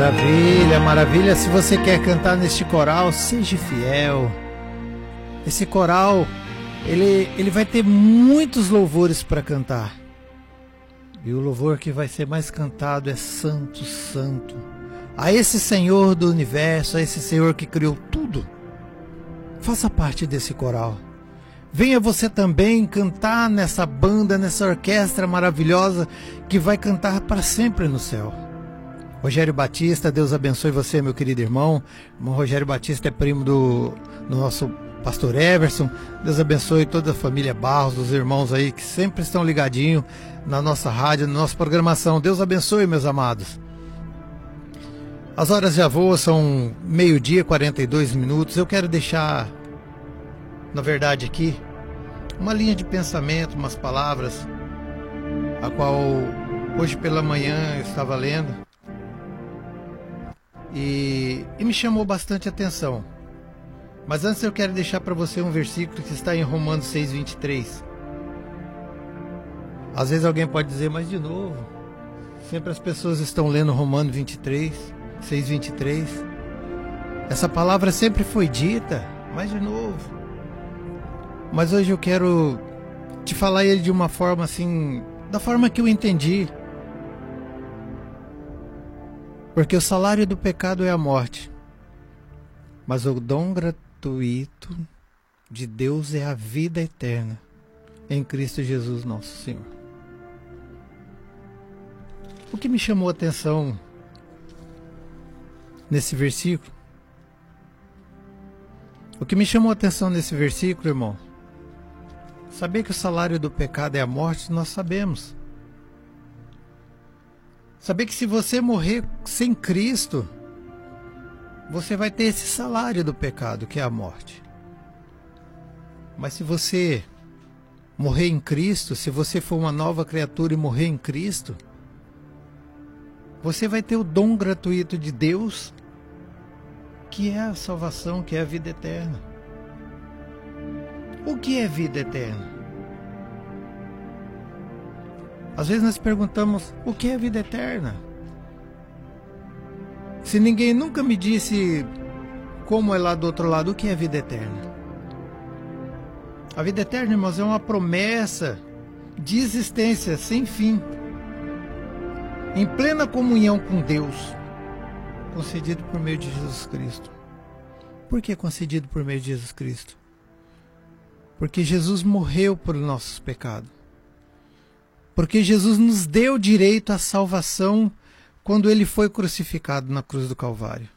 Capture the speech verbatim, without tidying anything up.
Maravilha, maravilha. Se você quer cantar neste coral, seja fiel. Esse coral, ele, ele vai ter muitos louvores para cantar. E o louvor que vai ser mais cantado é Santo, Santo. A esse Senhor do universo, a esse Senhor que criou tudo. Faça parte desse coral. Venha você também cantar nessa banda, nessa orquestra maravilhosa que vai cantar para sempre no céu. Rogério Batista, Deus abençoe você, meu querido irmão. O irmão Rogério Batista é primo do, do nosso pastor Everson. Deus abençoe toda a família Barros, os irmãos aí que sempre estão ligadinhos na nossa rádio, na nossa programação. Deus abençoe, meus amados. As horas já voam, são meio-dia e quarenta e dois minutos. Eu quero deixar, na verdade, aqui, uma linha de pensamento, umas palavras, a qual hoje pela manhã eu estava lendo. E, e me chamou bastante atenção. Mas antes eu quero deixar para você um versículo que está em Romanos seis, vinte e três. Às vezes alguém pode dizer, mas de novo, sempre as pessoas estão lendo Romanos vinte e três, seis, vinte e três. Essa palavra sempre foi dita, mas de novo. Mas hoje eu quero te falar ele de uma forma assim, da forma que eu entendi. Porque o salário do pecado é a morte, mas o dom gratuito de Deus é a vida eterna em Cristo Jesus nosso Senhor. O que me chamou a atenção nesse versículo, o que me chamou a atenção nesse versículo, irmão, saber que o salário do pecado é a morte, nós sabemos. Saber que se você morrer sem Cristo, você vai ter esse salário do pecado, que é a morte. Mas se você morrer em Cristo, se você for uma nova criatura e morrer em Cristo, você vai ter o dom gratuito de Deus, que é a salvação, que é a vida eterna. O que é vida eterna? Às vezes nós perguntamos, o que é vida eterna? Se ninguém nunca me disse como é lá do outro lado, o que é vida eterna? A vida eterna, irmãos, é uma promessa de existência sem fim, em plena comunhão com Deus, concedido por meio de Jesus Cristo. Por que concedido por meio de Jesus Cristo? Porque Jesus morreu por nossos pecados. Porque Jesus nos deu direito à salvação quando ele foi crucificado na cruz do Calvário.